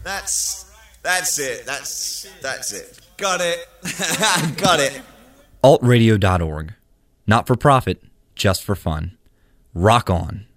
That's it. That's it. Got it. Got it. Altradio.org. Not for profit, just for fun. Rock on.